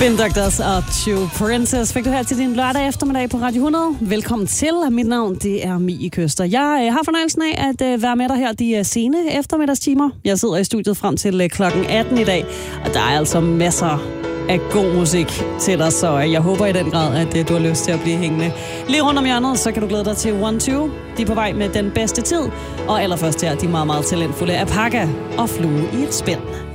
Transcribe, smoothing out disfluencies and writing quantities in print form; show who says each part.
Speaker 1: Spin Doctors og True Princess fik du her til din lørdag eftermiddag på Radio 100. Velkommen til. Mit navn det er Mie Køster. Jeg har fornøjelsen af at være med dig her de sene eftermiddagstimer. Jeg sidder i studiet frem til klokken 18 i dag, og der er altså masser af god musik til dig, så jeg håber i den grad, at du har lyst til at blive hængende. Lige rundt om hjørnet, så kan du glæde dig til 1-2. De er på vej med den bedste tid, og allerførst her, de meget, meget talentfulde Apaka og Flue i et spænd.